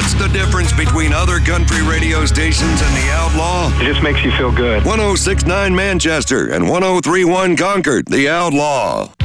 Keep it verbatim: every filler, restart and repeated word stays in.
What's the difference between other country radio stations and The Outlaw? It just makes you feel good. one oh six point nine Manchester and one oh three point one Concord, The Outlaw.